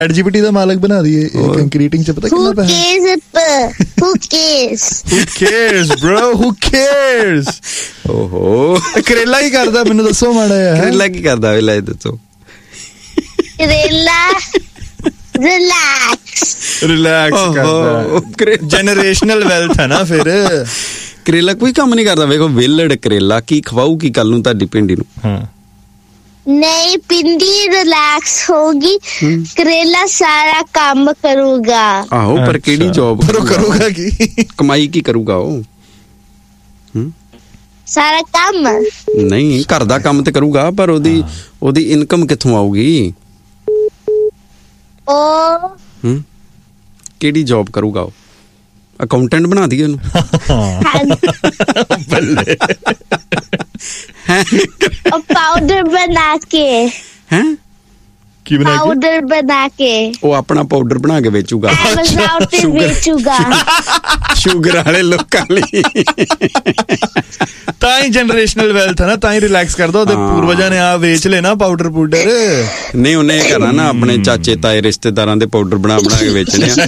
ChatGPT ਦਾ ਮਾਲਕ ਬਣਾ ਦਈਏ ਕੰਕਰੀਟਿੰਗ ਚ, ਪਤਾ ਕਿੰਨਾ ਪੈਸਾ? Who cares bro, who cares? ਓਹੋ ਕਰੇਲਾ ਹੀ ਕਰਦਾ, ਮੈਨੂੰ ਦੱਸੋ ਮਾੜਾ ਜਿਹਾ। ਕਰੇਲਾ ਕੀ ਕਰਦਾ ਵੇ, ਲੈ ਦੱਸੋ। ਕਰੇਲਾ ਰਿਲੈਕਸ ਕਰਦਾ, ਜਨਰੇਸ਼ਨਲ ਵੈਲਥ ਹੈ ਨਾ ਫਿਰ। ਕਰੇਲਾ ਕੋਈ ਕੰਮ ਨਹੀਂ ਕਰਦਾ, ਵੇਖੋ ਵਿਹਲੜ ਕਰੇਲਾ ਕੀ ਖਵਾਊ ਕੀ ਕੱਲ ਨੂੰ ਤੁਹਾਡੀ ਪਿੰਡੀ ਨੂੰ। ਹਾਂ ਨਹੀਂ, ਪਿੰਡੀ ਰਿਲੈਕਸ ਹੋਗੀ, ਕਰੇਲਾ ਸਾਰਾ ਕੰਮ ਕਰੂਗਾ। ਆਹੋ ਪਰ ਕਿਹੜੀ ਜੌਬ ਕਰੂਗਾ ਕੀ, ਕਮਾਈ ਕੀ ਕਰੂਗਾ ਉਹ? ਸਾਰਾ ਕੰਮ ਨਹੀਂ, ਘਰ ਦਾ ਕੰਮ ਤੇ ਕਰੂਗਾ, ਪਰ ਉਹਦੀ ਇਨਕਮ ਕਿੱਥੋਂ ਆਊਗੀ? ਉਹ ਕਿਹੜੀ ਜੌਬ ਕਰੂਗਾ ਉਹ? ਅਕਾਊਂਟੈਂਟ ਬਣਾ ਦਈਏ ਉਹਨੂੰ। ਬੱਲੇ ਉਹ ਪਾਊਡਰ ਬਣਾ ਕੇ। ਹੈ ਕੀ ਬਣਾ ਕੇ? ਪਾਊਡਰ ਬਣਾ ਕੇ ਉਹ ਆਪਣਾ ਪਾਊਡਰ ਬਣਾ ਕੇ ਵੇਚੂਗਾ, Amazon ਤੇ ਵੇਚੂਗਾ ਸ਼ੂਗਰ ਵਾਲੇ ਲੋਕਾਂ ਲਈ। ਤਾਂ ਹੀ ਜਨਰੇਸ਼ਨਲ ਵੈਲਥ ਹੈ ਨਾ, ਤਾਂ ਹੀ ਰਿਲੈਕਸ ਕਰਦਾ। ਉਹਦੇ ਪੂਰਵਜਾਂ ਨੇ ਆ ਵੇਚ ਲੈਣਾ ਪਾਊਡਰ ਪੂਡਰ। ਨਹੀਂ, ਉਹਨੇ ਇਹ ਕਰਨਾ ਨਾ, ਆਪਣੇ ਚਾਚੇ ਤਾਏ ਰਿਸ਼ਤੇਦਾਰਾਂ ਦੇ ਪਾਊਡਰ ਬਣਾ ਕੇ ਵੇਚਣੇ ਆ,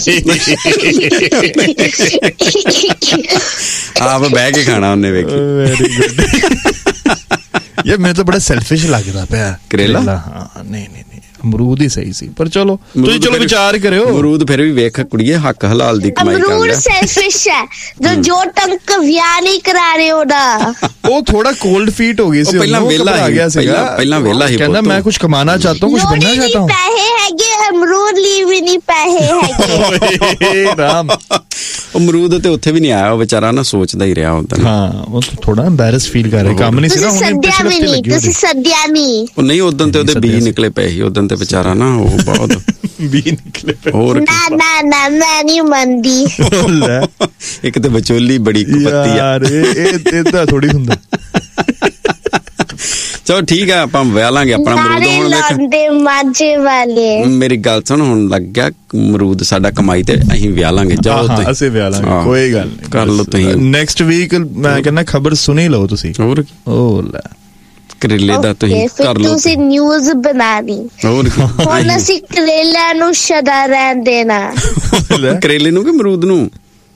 ਆਪ ਬਹਿ ਕੇ ਖਾਣਾ ਉਹਨੇ। ਵੇਖੀ, ਵੈਰੀ ਗੁੱਡ। ਯਾਰ ਮੈਨੂੰ ਤਾਂ ਬੜਾ ਸੈਲਫਿਸ਼ ਲੱਗਦਾ ਪਿਆ ਕਰੇਲਾ। ਹਾਂ ਨਹੀਂ ਅਮਰੂਦ ਹੀ ਸਹੀ ਸੀ, ਪਰ ਚਲੋ ਤੁਸੀਂ ਚਲੋ ਵਿਚਾਰ ਕਰਿਓ। ਅਮਰੂਦ ਫਿਰ ਵੀ ਵੇਖ ਕੁੜੀਏ, ਹੱਕ ਹਲਾਲ ਦੀ ਕਮਾਈ ਕਰਦਾ। ਅਮਰੂਦ ਸੈਲਫਿਸ਼ ਹੈ, ਜੋ ਤੰਕ ਵਿਆਹ ਨਹੀਂ ਕਰਾ ਰਹੇ ਉਹਦਾ। ਉਹ ਥੋੜਾ ਕੋਲਡ ਫੀਟ ਹੋ ਗਈ ਸੀ, ਪਹਿਲਾਂ ਵੇਲਾ ਆ ਗਿਆ ਸੀਗਾ, ਪਹਿਲਾਂ ਵੇਲਾ ਹੀ, ਕਹਿੰਦਾ ਮੈਂ ਕੁਝ ਕਮਾਣਾ ਚਾਹਤਾ ਹੂੰ, ਕੁਝ ਬਣਨਾ ਚਾਹਤਾ ਹੂੰ। ਪੈਸੇ ਹੈਗੇ, ਅਮਰੂਦ ਲਈ ਵੀ ਨਹੀਂ ਪੈਸੇ ਹੈਗੇ। ਰਾਮ ਅਮਰੂਦ ਤੇ ਉੱਥੇ ਵੀ ਨਹੀਂ ਆਇਆ, ਉਹ ਵਿਚਾਰਾ ਨਾ ਸੋਚਦਾ ਹੀ ਰਿਹਾ ਹੁੰਦਾ। ਹਾਂ, ਉਹ ਥੋੜਾ ਐਮਬੈਰਸ ਫੀਲ ਕਰ ਰਿਹਾ, ਕੰਮ ਨਹੀਂ ਸੀ ਨਾ, ਤੁਸੀਂ ਸੱਦਿਆ ਨਹੀਂ। ਉਹ ਨਹੀਂ, ਉਦੋਂ ਤੇ ਉਹਦੇ ਬੀਜ ਨਿਕਲੇ ਪਏ ਸੀ, ਉਦੋਂ ਤੇ ਵਿਚਾਰਾ ਨਾ ਉਹ ਬਹੁਤ ਬੀਜ ਨਿਕਲੇ ਪਏ। ਹੋਰ ਨਾ ਮੈਂ ਨਹੀਂ ਮੰਨਦੀ। ਇੱਕ ਤੇ ਵਿਚੋਲੀ ਬੜੀ ਕੁਪੱਤੀ ਆ ਯਾਰ, ਇਹ ਤਾਂ ਥੋੜੀ ਹੁੰਦਾ। ਚਲੋ ਠੀਕ ਆ, ਆਪਾਂ ਵਿਆਹ ਲਾਂਗੇ ਆਪਣਾ ਅਮਰੂਦ। ਹੁਣ ਲਾਉਂਦੇ ਮਾਝੇ ਵਾਲੇ, ਮੇਰੀ ਗੱਲ ਸੁਣ, ਹੁਣ ਲੱਗ ਗਿਆ ਅਮਰੂਦ ਸਾਡਾ ਕਮਾਈ ਤੇ ਅਸੀਂ ਵਿਆਹ ਲਾਂਗੇ। ਜਾਓ ਤੁਸੀਂ, ਅਸੀਂ ਵਿਆਹ ਲਾਂਗੇ, ਕੋਈ ਗੱਲ ਨਹੀਂ, ਕਰ ਲਓ ਤੁਸੀਂ। ਨੈਕਸਟ ਵੀਕ ਮੈਂ ਕਹਿੰਦਾ ਖਬਰ ਸੁਣੀ ਲਓ ਤੁਸੀਂ। ਹੋਰ ਉਹ ਲੈ ਕਰੇਲੇ ਦਾ ਤੁਸੀਂ ਕਰ ਲਓ, ਤੁਸੀਂ ਨਿਊਜ਼ ਬਣਾਣੀ। ਹੋਰ ਹੁਣ ਅਸੀਂ ਕਰੇਲਿਆਂ ਨੂੰ ਸਦਾ ਰਹਿਣ ਦੇਣਾ। ਕਰੇਲੇ ਨੂੰ ਕਿ ਅਮਰੂਦ ਨੂੰ?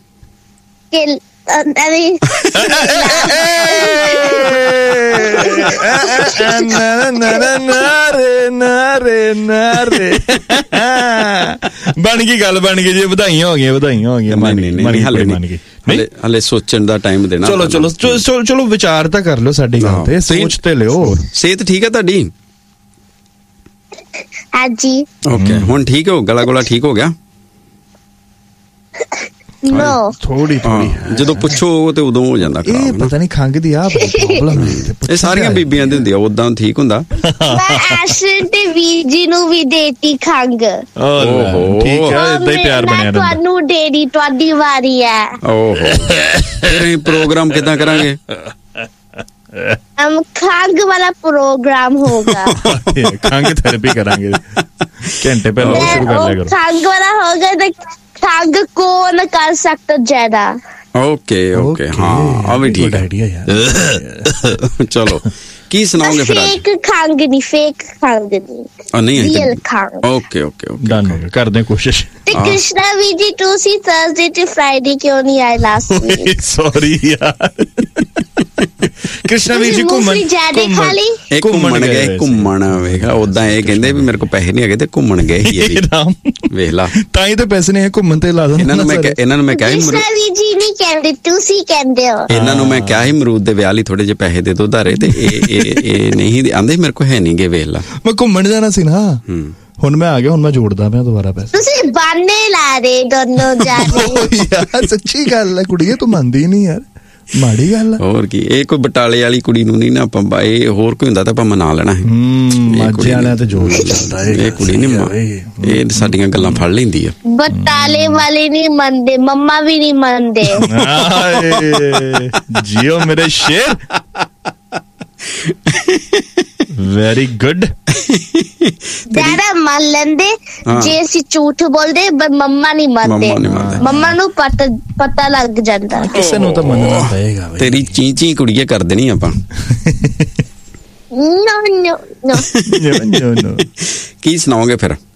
ਬਣ ਗਈ ਗੱਲ, ਬਣ ਗਈ ਜੀ, ਵਧਾਈਆਂ ਹੋ ਗਈਆਂ। ਹਲੇ ਸੋਚਣ ਦਾ ਟਾਈਮ ਦੇਣਾ। ਚਲੋ ਵਿਚਾਰ ਤਾਂ ਕਰ ਲਓ ਸਾਡੀ ਗੱਲ ਤੇ, ਸੋਚ ਤੇ ਲਿਓ। ਸਿਹਤ ਠੀਕ ਹੈ ਤੁਹਾਡੀ? ਹਾਂਜੀ। ਓਕੇ, ਹੁਣ ਠੀਕ ਹੋ? ਗਲਾ ਗੁਲਾ ਠੀਕ ਹੋ ਗਿਆ? ਨੋ, ਥੋੜੀ ਜਦੋਂ ਪੁੱਛੋ ਤੇ ਉਦੋਂ ਹੋ ਜਾਂਦਾ ਖਰਾਬ। ਇਹ ਪਤਾ ਨਹੀਂ ਖੰਗ ਦੀ ਆ ਪ੍ਰੋਬਲਮ ਹੈ, ਇਹ ਸਾਰੀਆਂ ਬੀਬੀਆਂ ਦੀ ਹੁੰਦੀ ਆ, ਉਦਾਂ ਠੀਕ ਹੁੰਦਾ। ਮੈਂ ਐਸ਼ਰ ਤੇ ਵੀਰ ਜੀ ਨੂੰ ਵੀ ਦੇਤੀ ਖੰਗ। ਓਹੋ, ਠੀਕ ਹੈ, ਇਦਾਂ ਹੀ ਪਿਆਰ ਬਣਿਆ ਰਹਿੰਦਾ। ਤੁਹਾਨੂੰ ਦੇਦੀ, ਤੁਹਾਡੀ ਵਾਰੀ ਹੈ। ਓਹੋ, ਫਿਰ ਇਹ ਪ੍ਰੋਗਰਾਮ ਕਿੱਦਾਂ ਕਰਾਂਗੇ? ਖੰਗ ਵਾਲਾ ਪ੍ਰੋਗਰਾਮ ਹੋਗਾ। ਖੰਗ ਥੈਰੇਪੀ ਕਰਾਂਗੇ, ਘੰਟੇ ਪਹਿਲਾਂ ਸ਼ੁਰੂ ਕਰ ਲਿਆ ਕਰੋ। ਖੰਗ ਵਾਲਾ ਹੋਗਾ ਤਾਂ ਖੰਗ ਕੌਣ ਕਰ ਸਕਦਾ ਜ਼ਿਆਦਾ। ਓਕੇ, ਹਾਂ ਆ ਵੀ ਠੀਕ ਹੈ। ਚਲੋ ਕੀ ਸੁਣਾਓਗੇ ਫਿਰ? ਫੇਕ ਖੰਗ ਨਹੀਂ, ਫੇਕ ਖੰਗ ਨਹੀਂ, ਰੀਅਲ ਖੰਗ। ਓਕੇ ਡਨ, ਕਰਦੇ ਕੋਸ਼ਿਸ਼। ਤੇ ਕ੍ਰਿਸ਼ਨਾ ਵੀ ਜੀ, ਤੁਸੀਂ ਥਰਸਡੇ ਤੇ ਫਰਾਈਡੇ ਕਿਉਂ ਨਹੀਂ ਆਏ ਲਾਸਟ ਵੀਕ? ਸੌਰੀ ਯਾਰ, ਕ੍ਰਿਸ਼ਨਾ ਵੀਰ ਜੀ ਘੁੰਮਣ ਗਏ। ਘੁੰਮਣ ਵੇਖਾ, ਉਦਾਂ ਇਹ ਕਹਿੰਦੇ ਵੀ ਮੇਰੇ ਕੋਲ ਪੈਸੇ ਨਹੀਂ ਹੈਗੇ ਤੇ ਘੁੰਮਣ ਗਏ ਹੀ ਵੇਖ ਲਾ, ਤਾਂ ਹੀ ਤਾਂ ਪੈਸੇ ਨਹੀਂ ਘੁੰਮਣ ਤੇ ਲਾ ਦਿੰਦੇ। ਇਹਨਾਂ ਨੂੰ ਮੈਂ ਕਿਹਾ ਕ੍ਰਿਸ਼ਨਾ ਵੀਰ ਜੀ ਨਹੀਂ ਕਹਿੰਦੇ, ਤੁਸੀਂ ਕਹਿੰਦੇ ਹੋ। ਇਹਨਾਂ ਨੂੰ ਮੈਂ ਕਿਹਾ ਸੀ ਅਮਰੂਦ ਦੇ ਵਿਆਹ ਲਈ ਥੋੜੇ ਜਿਹੇ ਪੈਸੇ ਦੇ ਦੋ ਧਾਰੇ, ਤੇ ਇਹ ਨਹੀਂ ਆਂਦੇ, ਮੇਰੇ ਕੋਲ ਹੈ ਨਹੀਂ ਗੇ। ਵੇਖ ਲਾ, ਮੈਂ ਘੁੰਮਣ ਜਾਣਾ ਸੀ ਨਾ, ਹੁਣ ਮੈਂ ਆ ਗਿਆ, ਹੁਣ ਮੈਂ ਜੋੜਦਾ ਪਿਆ ਦੁਬਾਰਾ ਪੈਸੇ। ਤੁਸੀਂ ਬਾਨੇ ਲਾ ਰਹੇ ਦੋਨੋਂ ਜਾਣੇ। ਯਾਰ ਸੱਚੀ ਗੱਲ ਹੈ ਕੁੜੀਏ, ਤੂੰ ਮੰਨਦੀ ਨਹੀਂ ਯਾਰ, ਮਾੜੀ ਗੱਲ ਹੈ। ਹੋਰ ਕੀ, ਇਹ ਕੋਈ ਬਟਾਲੇ ਵਾਲੀ ਕੁੜੀ ਨੂੰ ਨਹੀਂ ਨਾ ਆਪਾਂ, ਇਹ ਹੋਰ ਕੋਈ ਹੁੰਦਾ ਤਾਂ ਆਪਾਂ ਮਨਾ ਲੈਣਾ ਹੈ। ਮਾਝੇ ਵਾਲਿਆਂ ਤੇ ਜੋਰ ਚੱਲਦਾ, ਇਹ ਕੁੜੀ ਨਹੀਂ, ਇਹ ਸਾਡੀਆਂ ਗੱਲਾਂ ਫੜ ਲੈਂਦੀ ਆ। ਬਟਾਲੇ ਵਾਲੇ ਨਹੀਂ ਮੰਨਦੇ, ਮੰਮਾ ਵੀ ਨਹੀਂ ਮੰਨਦੇ। ਜੀਓ ਮੇਰੇ ਸ਼ੇਰ, ਵੈਰੀ ਗੁੱਡ। ਡੈਡਾ ਮੰਨ ਲੈਂਦੇ ਜੇ ਅਸੀਂ ਝੂਠ ਬੋਲਦੇ, ਮੰਮਾ ਨਹੀਂ ਮੰਨਦੇ। ਮੰਮਾ ਨੂੰ ਪਤਾ ਲੱਗ ਜਾਂਦਾ। ਕਿਸੇ ਨੂੰ ਤਾਂ ਮੰਨਣਾ ਪਏਗਾ। ਤੇਰੀ ਚੀਂ ਕੁੜੀਏ ਕਰ ਦੇਣੀ ਆਪਾਂ। ਨੋ ਕੀ ਸੁਣਾਓਗੇ ਫਿਰ?